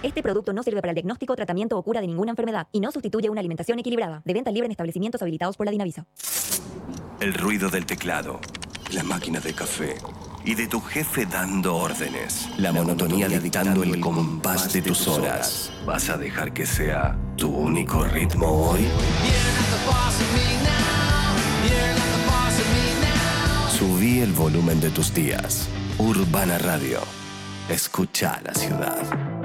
Este producto no sirve para el diagnóstico, tratamiento o cura de ninguna enfermedad y no sustituye una alimentación equilibrada. De venta libre en establecimientos habilitados por la Dinavisa. El ruido del teclado, la máquina de café y de tu jefe dando órdenes. La monotonía dictando el compás de tus horas. ¿Vas a dejar que sea tu único ritmo hoy? Subí el volumen de tus días. Urbana Radio. Escucha la ciudad.